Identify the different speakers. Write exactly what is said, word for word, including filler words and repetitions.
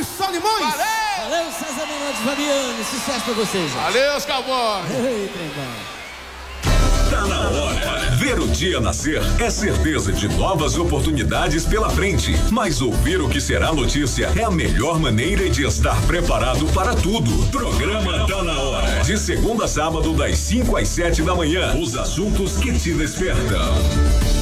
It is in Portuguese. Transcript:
Speaker 1: Solimões.
Speaker 2: Valeu!
Speaker 3: Valeu, César Menotti Fabiano. Sucesso pra vocês.
Speaker 2: Valeu, os cowboys!
Speaker 3: Ei, trembão.
Speaker 4: Tá na hora. Ver o dia nascer é certeza de novas oportunidades pela frente. Mas ouvir o que será notícia é a melhor maneira de estar preparado para tudo. Programa Tá na Hora. De segunda a sábado, das cinco às sete da manhã. Os assuntos que te despertam.